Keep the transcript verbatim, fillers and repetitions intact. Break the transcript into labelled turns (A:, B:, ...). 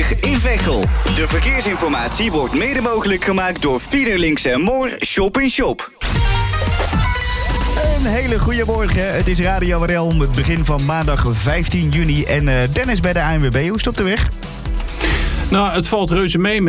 A: weg in Veghel. De verkeersinformatie wordt mede mogelijk gemaakt door Fiederlinks en Moor Shop in Shop.
B: Een hele goede morgen. Het is Radio R L, het begin van maandag vijftien juni. En uh, Dennis bij de A N W B. Hoe is het op de weg?
C: Nou, het valt reuze mee.